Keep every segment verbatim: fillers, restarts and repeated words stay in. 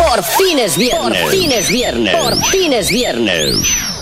Por fin es viernes. Por fin es viernes. Por fin es viernes.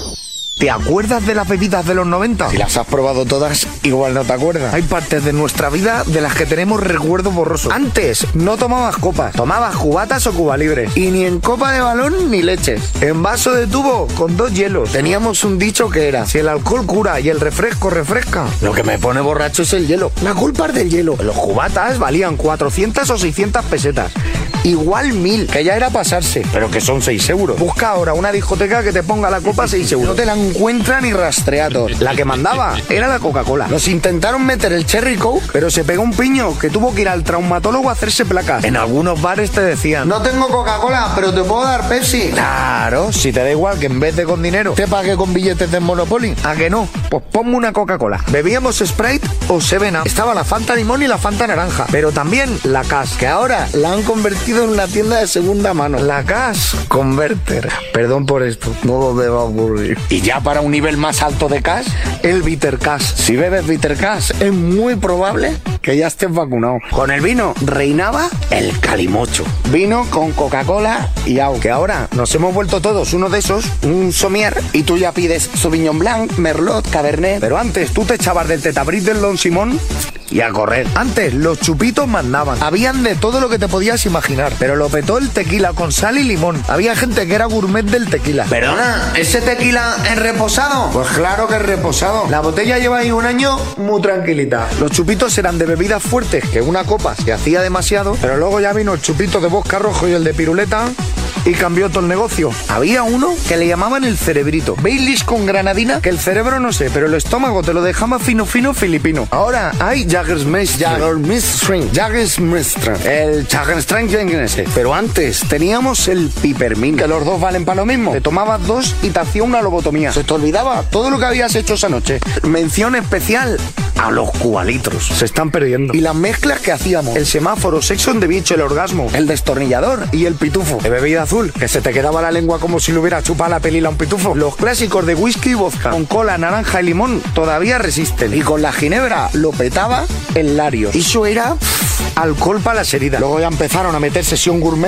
¿Te acuerdas de las bebidas de los noventa? Si las has probado todas, igual no te acuerdas. Hay partes de nuestra vida de las que tenemos recuerdos borrosos. Antes no tomabas copas, tomabas cubatas o Cuba Libre. Y ni en copa de balón ni leches. En vaso de tubo con dos hielos. Teníamos un dicho que era: si el alcohol cura y el refresco refresca, lo que me pone borracho es el hielo. La culpa es del hielo. Los cubatas valían cuatrocientas o seiscientas pesetas. Igual mil, que ya era pasarse, pero que son seis euros. Busca ahora una discoteca que te ponga la copa a seis euros. No te la encuentran ni rastreados. La que mandaba era la Coca-Cola. Nos intentaron meter el Cherry Coke, pero se pegó un piño que tuvo que ir al traumatólogo a hacerse placas. En algunos bares te decían: no tengo Coca-Cola, pero te puedo dar Pepsi. Claro, si te da igual que en vez de con dinero te pague con billetes de Monopoly. ¿A que no? Pues ponme una Coca-Cola. Bebíamos Sprite o Seven Up. Estaba la Fanta Limón y la Fanta Naranja, pero también la Cash, que ahora la han convertido en una tienda de segunda mano. La Cash Converter. Perdón por esto, no me va a ocurrir. Y ya para un nivel más alto de Cash, el Bitter Cash. Si bebes Bitter Cash, es muy probable que ya estés vacunado. Con el vino reinaba el calimocho. Vino con Coca-Cola y agua. Que ahora nos hemos vuelto todos uno de esos, un sommelier, y tú ya pides Sauvignon Blanc, Merlot, Cabernet. Pero antes tú te echabas del Tetabrit del Don Simón y a correr. Antes los chupitos mandaban. Habían de todo lo que te podías imaginar, pero lo petó el tequila con sal y limón. Había gente que era gourmet del tequila. Perdona, ¿ese tequila es reposado? Pues claro que es reposado. La botella lleva ahí un año muy tranquilita. Los chupitos eran de bebidas fuertes, que una copa se hacía demasiado, pero luego ya vino el chupito de vodka rojo y el de piruleta y cambió todo el negocio. Había uno que le llamaban el cerebrito. Baileys con granadina, que el cerebro no sé, pero el estómago te lo dejaba fino fino filipino. Ahora hay Jägermeister, Jägermeister, Jägermeister, el Jägermeister. Pero antes teníamos el Pipermint, que los dos valen para lo mismo. Te tomabas dos y te hacía una lobotomía. Se te olvidaba todo lo que habías hecho esa noche. Mención especial a los cubalitros. Se están perdiendo. Y las mezclas que hacíamos: el semáforo, Sex on the Beach, el orgasmo, el destornillador y el pitufo. De bebida azul, que se te quedaba la lengua como si le hubiera chupado la pelila a un pitufo. Los clásicos de whisky y vodka con cola, naranja y limón todavía resisten. Y con la ginebra lo petaba el Lario. Eso era pff, alcohol para las heridas. Luego ya empezaron a meter sesión gourmet